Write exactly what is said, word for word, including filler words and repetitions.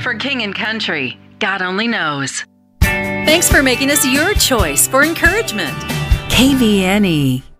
For King and Country, God only knows. Thanks for making us your choice for encouragement. K V N E.